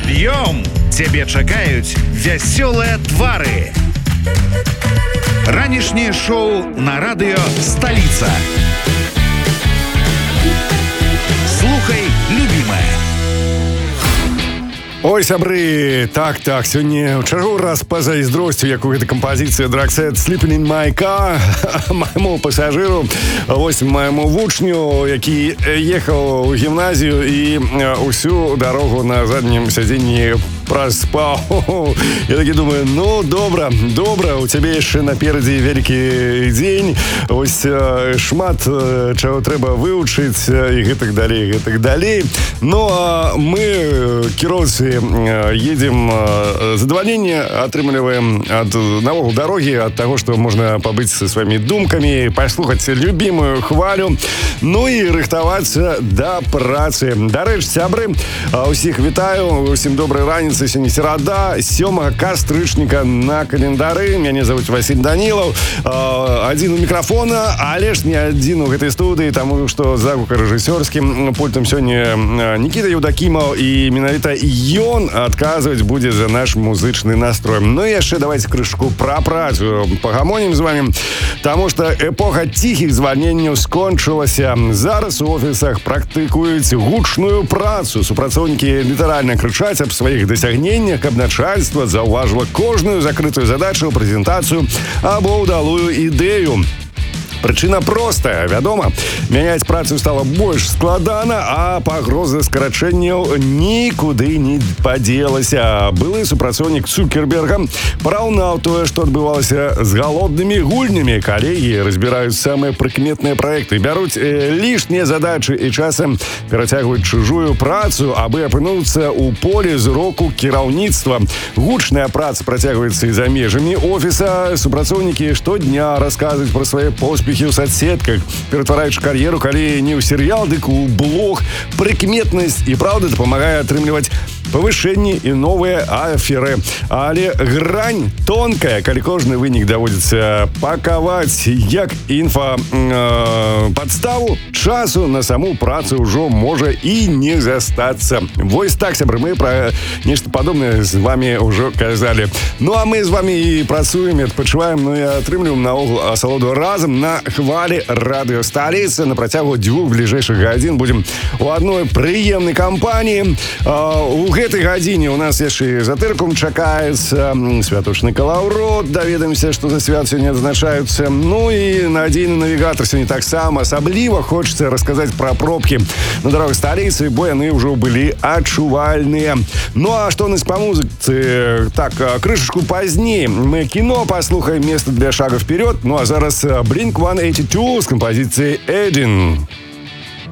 Пад'ём! Цябе чакаюць вясёлыя твары. Ранішняе шоу на радыё «Сталіца». Слухай, любімая. Ой, сябры, так, сёння ў чарговы раз пазайздросцю, як у гэтай кампазіцыі Драксет «Sleeping in my car» майму пасажыру, вось майму вучню, які ехаў у гімназію і ўсю дарогу на заднім сядзенні праспаў. Я такі думаю, ну, добра, у цябе яшчэ наперадзе вялікі дзень, вось шмат чаго трэба вывучыць і гэтак далей. Ну, а мы, кіроўцы, едем задавальнение, атрымліваем ад навогул дарогі, ад таго, што можна пабыць са сваімі думкамі, паслухаць любімую хвалю, ну і рыхтавацца да працы. Дарэчы, сябры, усіх вітаю, усім добрай раніцы. Сёння серада, 7 кастрычніка на календары. Мяне зовут Васіль Данілаў. Адзін у мікрафона, але ж не адзін у гэтай студыі, таму што за гукарэжысёрскім пультам сёння Нікіта Еўдакімаў, і менавіта ён адказваць будзе за наш музычны настрой. Ну і яшчэ давайте крышку пра працу пагамонім з вами, таму што эпоха ціхіх звальненняў скончылася. Зараз у офісах практыкуюць гучную працу. Супрацоўнікі літаральна крычаць аб сваіх дасягненнях, каб начальства заўважыла кожную закрытую задачу, прэзентацыю або ўдалую ідэю. Прычына простая, вядома, мяняць працу стала больш складана, а пагроза скарачэнняў нікуды не падзелася. Былы супрацоўнік Цукерберга параўнаў тое, што адбывалася з галоднымі гульнямі. Калегі разбіраюць самыя прыкметныя праекты, бяруць лішнія задачы і часам перацягваюць чужую працу, абы апынуцца ў полі зроку кіраўніцтва. Гучная праца працягваецца і за межамі офіса. Супрацоўнікі штодня расказваюць пра свае поспехі ў соцсетках, ператвараючы кар'еру, калі не ў серыял, дык у блог. Прыкметнасць і праўда дапамагае атрымліваць павышэнні і новыя аферы. Але грань тонкая, калі кожны вынік даводзіцца пакаваць як падставу, часу на саму працу ўжо можа і не застацца. Вось так, сябры, мы пра нешта падобнае з вами ўжо казалі. Ну а мы з вами і працуем, і адпачываем, ну і атрымліваем наогул асалоду разам на хвалі радыё «Сталіца». На працягу 2 бліжэйшых гадзін будзем у адной прыемнай кампаніі. У гэтай гадзіне у нас яшчэ эзатэрыкум чакаецца, святочны калаўрот, даведаемся, што за свят сёння адзначаюцца. Ну і надзейны навігатар сёння таксама. Асабліва хочацца расказаць пра пробкі на дарогах сталіцы, бо яны ўжо былі адчувальныя. Ну а што у нас па музыцы? Так, крышачку пазней мы кіно паслухаем, место для шага вперед. Ну а зараз Blink-182 с композицией «Эдин».